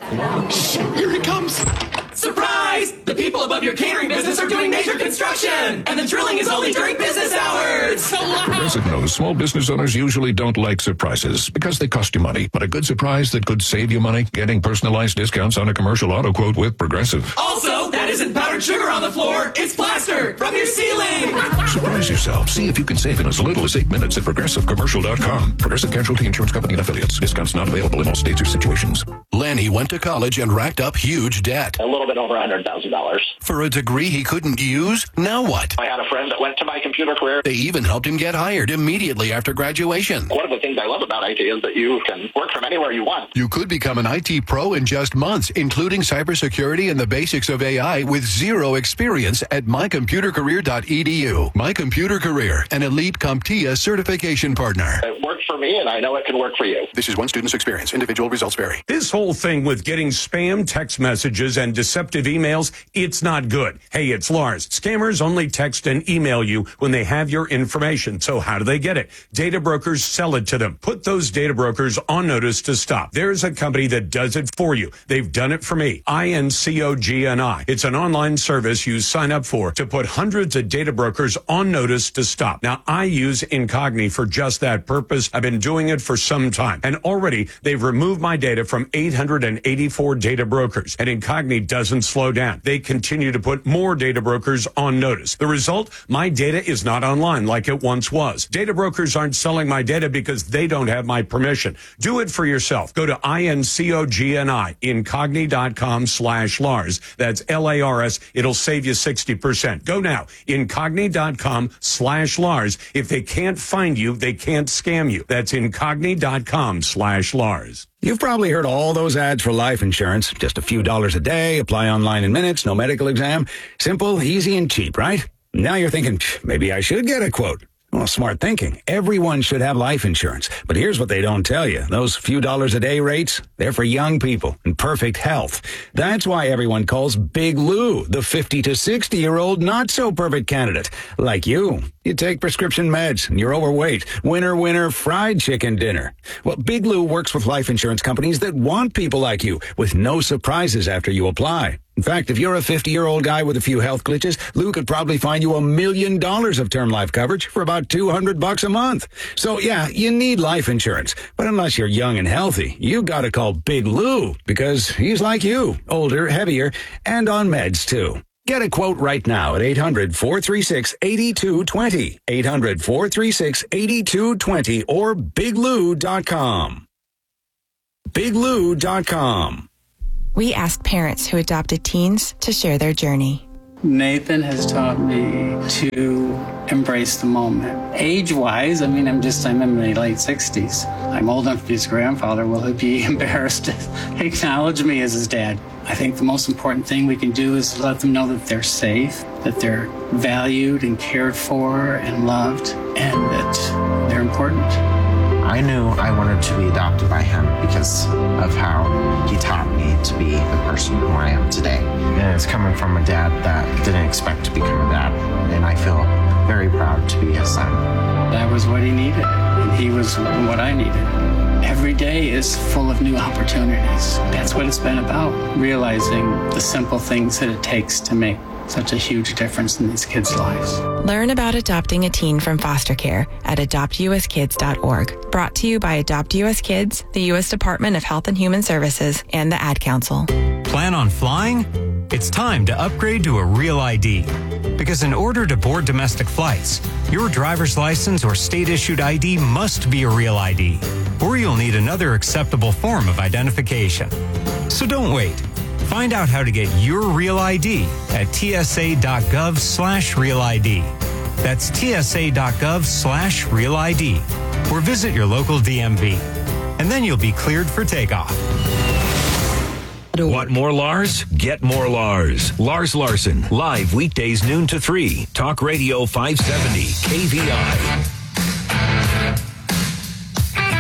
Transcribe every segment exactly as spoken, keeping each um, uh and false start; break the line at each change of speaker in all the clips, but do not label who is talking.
Shit, here it comes. Surprise! The people above your catering business are doing major construction, and the drilling is only during business hours. So loud.
Progressive knows small business owners usually don't like surprises because they cost you money. But a good surprise that could save you money, getting personalized discounts on a commercial auto quote with Progressive.
Also, that isn't powdered sugar on the floor. It's plaster from your ceiling.
Surprise yourself. See if you can save in as little as eight minutes at progressive commercial dot com. Progressive Casualty Insurance Company and Affiliates. Discounts not available in all states or situations.
Lanny went to college and racked up huge debt.
A little bit over one hundred thousand dollars.
For a degree he couldn't use? Now what?
I had a friend that went to my computer career.
They even helped him get hired immediately after graduation.
One of the things I love about I T is that you can work from anywhere you want.
You could become an I T pro in just months, including cybersecurity and the basics of A I with zero experience at my computer career dot e d u. My Computer Career, an elite CompTIA certification partner.
It worked for me, and I know it can work for you.
This is one student's experience. Individual results vary.
This whole thing with getting spam text messages and deceptive emails, it's not good. Hey, it's Lars. Scammers only text and email you when they have your information. So how do they get it? Data brokers sell it to them. Put those data brokers on notice to stop. There's a company that does it for you. They've done it for me. I N C O G N I. It's an online service you sign up for to put hundreds of data brokers on notice to stop. Now, I use Incogni for just that purpose. I've been doing it for some time. And already, they've removed my data from eight hundred eighty-four data brokers. And Incogni doesn't slow down. They continue to put more data brokers on notice. The result? My data is not online like it once was. Data brokers aren't selling my data because they don't have my permission. Do it for yourself. Go to I N C O G N I, incogni dot com slash Lars. That's L A R S. It'll save you sixty percent. Go now, incogni dot com slash Lars. If they can't find you, they can't scam you. That's incogni dot com slash Lars.
You've probably heard all those ads for life insurance. Just a few dollars a day, apply online in minutes, no medical exam. Simple, easy, and cheap, right? Now you're thinking, maybe I should get a quote. Well, smart thinking. Everyone should have life insurance. But here's what they don't tell you. Those few dollars a day rates, they're for young people in perfect health. That's why everyone calls Big Lou the fifty to sixty-year-old not-so-perfect candidate. Like you. You take prescription meds and you're overweight. Winner, winner, fried chicken dinner. Well, Big Lou works with life insurance companies that want people like you with no surprises after you apply. In fact, if you're a fifty-year-old guy with a few health glitches, Lou could probably find you a million dollars of term life coverage for about two hundred bucks a month. So yeah, you need life insurance. But unless you're young and healthy, you gotta call Big Lou because he's like you, older, heavier, and on meds too. Get a quote right now at eight hundred, four three six, eight two two zero, eight hundred, four three six, eight two two zero, or big lou dot com. big lou dot com.
We asked parents who adopted teens to share their journey.
Nathan has taught me to embrace the moment. Age-wise, I mean, I'm just, I'm in my late sixties. I'm old enough to be his grandfather. Will he be embarrassed to acknowledge me as his dad? I think the most important thing we can do is let them know that they're safe, that they're valued and cared for and loved, and that they're important.
I knew I wanted to be adopted by him because of how he taught me to be the person who I am today. And it's coming from a dad that didn't expect to become a dad, and I feel very proud to be his son.
That was what he needed, and he was what I needed. Every day is full of new opportunities. That's what it's been about, realizing the simple things that it takes to make such a huge difference in these kids' lives.
Learn about adopting a teen from foster care at adopt u s kids dot org. Brought to you by Adopt U S Kids, the U S Department of Health and Human Services, and the Ad Council.
Plan on flying? It's time to upgrade to a Real I D. Because in order to board domestic flights, your driver's license or state-issued I D must be a Real I D, or you'll need another acceptable form of identification. So don't wait. Find out how to get your Real I D at T S A dot gov slash Real I D. That's T S A dot gov slash Real I D. Or visit your local D M V. And then you'll be cleared for takeoff.
Want more Lars? Get more Lars. Lars Larson, live weekdays noon to three. Talk Radio five seventy, K V I.
Have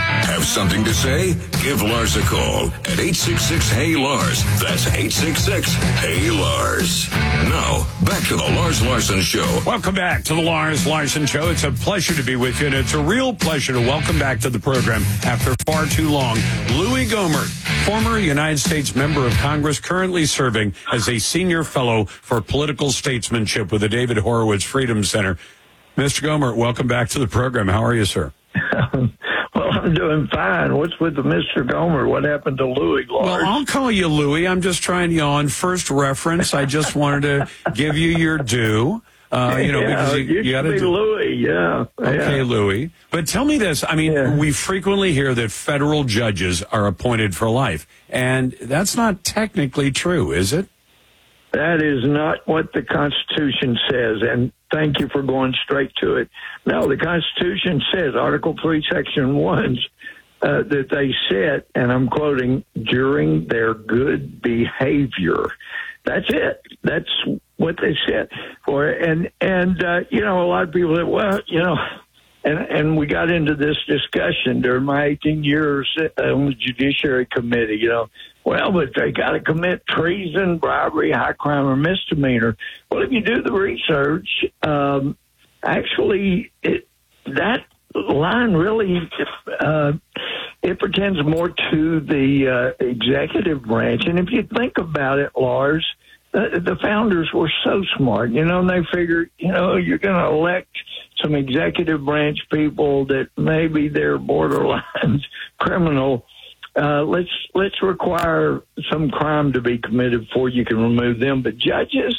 something to say? Give Lars a call at eight six six, H E Y, Lars. That's eight six six, H E Y, Lars. Now, back to the Lars Larson Show.
Welcome back to the Lars Larson Show. It's a pleasure to be with you, and it's a real pleasure to welcome back to the program after far too long, Louie Gohmert, former United States member of Congress, currently serving as a senior fellow for political statesmanship with the David Horowitz Freedom Center. Mister Gohmert, welcome back to the program. How are you, sir?
Well, I'm doing fine. What's with the Mister Gohmert? What happened to Louie, Lars?
Well, I'll call you Louie. I'm just trying, you know, on first reference, I just wanted to give you your due. Uh, you know,
yeah,
because you,
you,
you got to
be
do
Louie, yeah.
Okay,
yeah.
Louie. But tell me this. I mean,
Yeah.
we frequently hear that federal judges are appointed for life, and that's not technically true, is it?
That is not what the Constitution says, and thank you for going straight to it. No, the Constitution says, Article three, Section one, uh, that they sit, and I'm quoting, during their good behavior. That's it. That's what they said for. And, and uh, you know, a lot of people say, well, you know, and, and we got into this discussion during my eighteen years on the Judiciary Committee, you know, well, but they got to commit treason, bribery, high crime, or misdemeanor. Well, if you do the research, um, actually, it, that line really, uh, it pertains more to the uh, executive branch. And if you think about it, Lars, the, the founders were so smart, you know, and they figured, you know, you're going to elect some executive branch people that maybe they're borderline criminal. Uh, let's let's require some crime to be committed before you can remove them. But judges,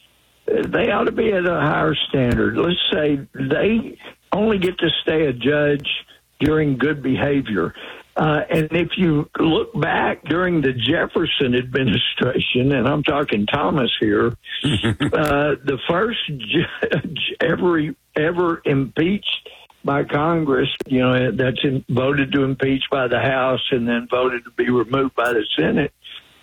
they ought to be at a higher standard. Let's say they only get to stay a judge during good behavior. Uh, and if you look back during the Jefferson administration, and I'm talking Thomas here, uh, the first judge ever, ever impeached by Congress, you know, that's in, voted to impeach by the House and then voted to be removed by the Senate.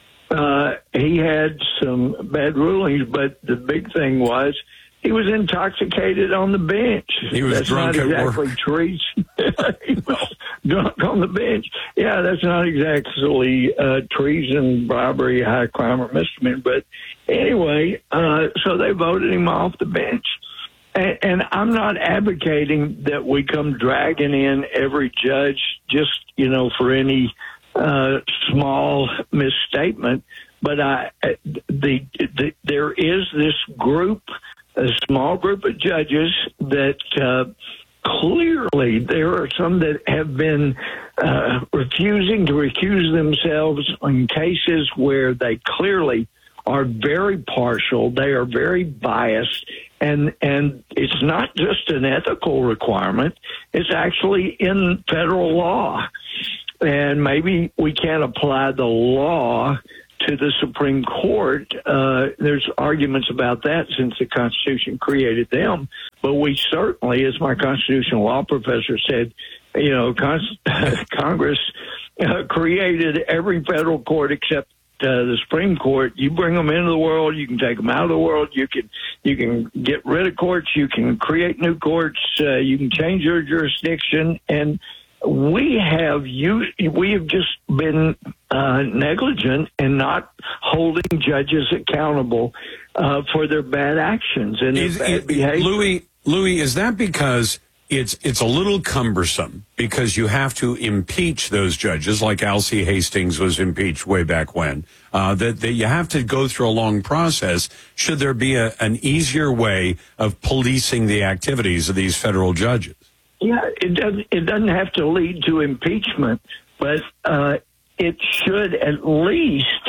Uh, he had some bad rulings, but the big thing was he was intoxicated on the bench.
He was
that's
drunk
not
at
exactly
work.
treason. He was drunk on the bench. Yeah, that's not exactly uh, treason, bribery, high crime, or misdemeanor. But anyway, uh, so they voted him off the bench. And, and I'm not advocating that we come dragging in every judge just, you know, for any uh, small misstatement. But I, the, the there is this group, a small group of judges that uh, clearly there are some that have been uh, refusing to recuse themselves in cases where they clearly are very partial. They are very biased. And and it's not just an ethical requirement. It's actually in federal law. And maybe we can't apply the law to the Supreme Court. Uh, there's arguments about that since the Constitution created them. But we certainly, as my constitutional law professor said, you know, Con- Congress uh, created every federal court except Uh, the Supreme Court. You bring them into the world, you can take them out of the world, you can you can get rid of courts, you can create new courts, uh, you can change your jurisdiction, and we have used, we have just been uh, negligent in not holding judges accountable uh, for their bad actions and their
Is,
bad
is,
behavior.
Louie, Louie, is that because It's it's a little cumbersome because you have to impeach those judges, like Alcee Hastings was impeached way back when. Uh, that, that you have to go through a long process. Should there be a, an easier way of policing the activities of these federal judges?
Yeah, it doesn't. It doesn't have to lead to impeachment, but uh, it should at least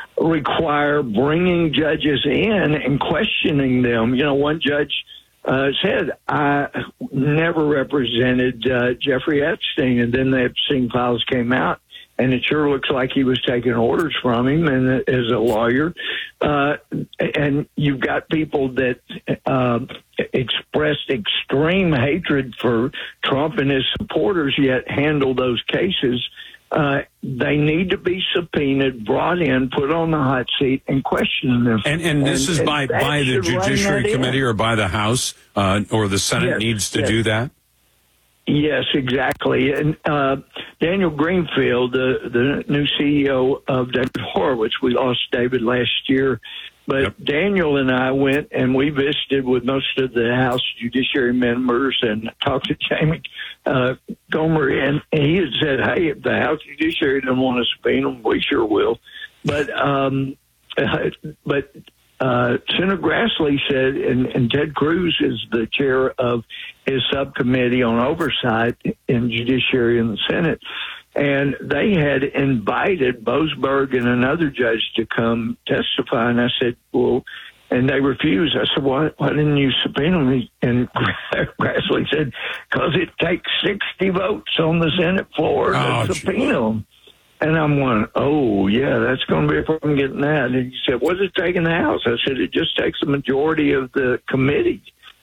require bringing judges in and questioning them. You know, one judge Uh, said, I never represented uh, Jeffrey Epstein, and then the Epstein files came out, and it sure looks like he was taking orders from him and uh, as a lawyer. Uh, and you've got people that uh, expressed extreme hatred for Trump and his supporters, yet handle those cases. Uh, they need to be subpoenaed, brought in, put on the hot seat, and question them.
And, and this
and,
is by, by the Judiciary Committee or by the House uh, or the Senate
yes,
needs to
yes.
do that?
Yes, exactly. And uh, Daniel Greenfield, the, the new C E O of David Horowitz, we lost David last year. But yep. Daniel and I went and we visited with most of the House Judiciary members and talked to Jamie uh, Gomer. And he had said, hey, if the House Judiciary doesn't want to subpoena them, we sure will. But, um, uh, but uh, Senator Grassley said, and, and Ted Cruz is the chair of his subcommittee on oversight in Judiciary in the Senate. And they had invited Boasberg and another judge to come testify. And I said, well, and they refused. I said, why, why didn't you subpoena me? And Grassley said, because it takes sixty votes on the Senate floor to oh, subpoena them. And I'm going, oh, yeah, that's going to be a problem getting that. And he said, what's it taking the House? I said, it just takes a majority of the committee.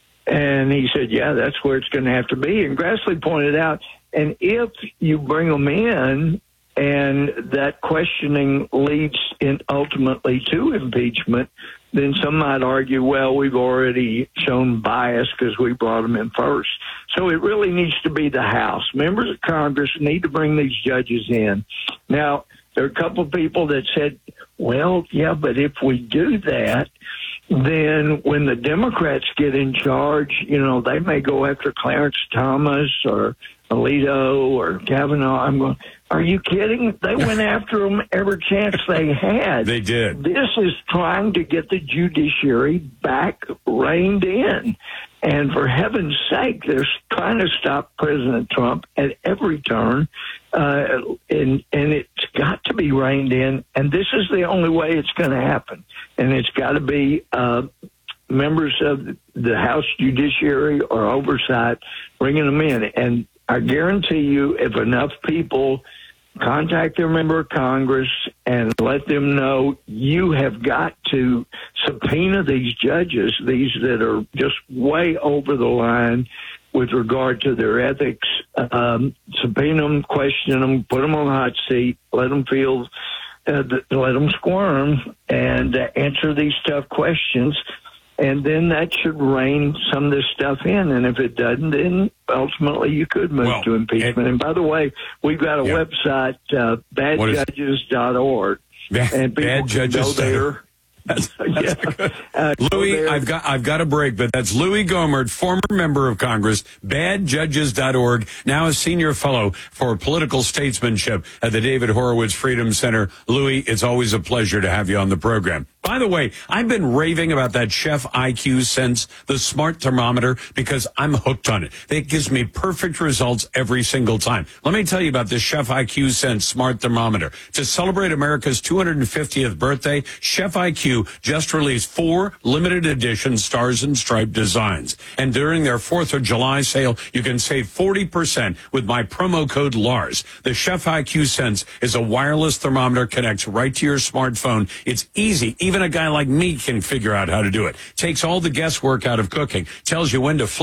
And he said, yeah, that's where it's going to have to be. And Grassley pointed out, and if you bring them in and that questioning leads in ultimately to impeachment, then some might argue, well, we've already shown bias because we brought them in first. So it really needs to be the House. Members of Congress need to bring these judges in. Now, there are a couple of people that said, well, yeah, but if we do that, then when the Democrats get in charge, you know, they may go after Clarence Thomas or Alito or Kavanaugh. I'm going, are you kidding? They went after them every chance they had.
They did.
This is trying to get the judiciary back reined in. And for heaven's sake, they're trying to stop President Trump at every turn. Uh, and, and it's got to be reined in. And this is the only way it's going to happen. And it's got to be uh, members of the House Judiciary or Oversight bringing them in. And I guarantee you, if enough people contact their member of Congress and let them know you have got to subpoena these judges, these that are just way over the line with regard to their ethics, um, subpoena them, question them, put them on the hot seat, let them feel, uh, let them squirm and uh, answer these tough questions. And then that should rein some of this stuff in. And if it doesn't, then ultimately you could move well, to impeachment. It, and by the way, we've got a yeah. website, uh, bad judges dot org.
Bad,
and people
bad judges
go there.
That's, that's yeah. uh, Louis, I've got I've got a break, but that's Louis Gohmert, former member of Congress, bad judges dot org, now a senior fellow for political statesmanship at the David Horowitz Freedom Center. Louis, it's always a pleasure to have you on the program. By the way, I've been raving about that Chef I Q Sense, the smart thermometer, because I'm hooked on it. It gives me perfect results every single time. Let me tell you about this Chef I Q Sense smart thermometer. To celebrate America's two hundred fiftieth birthday, Chef I Q just released four limited edition Stars and Stripe designs. And during their fourth of July sale, you can save forty percent with my promo code Lars. The Chef I Q Sense is a wireless thermometer, connects right to your smartphone. It's easy. Even a guy like me can figure out how to do it. Takes all the guesswork out of cooking. Tells you when to flip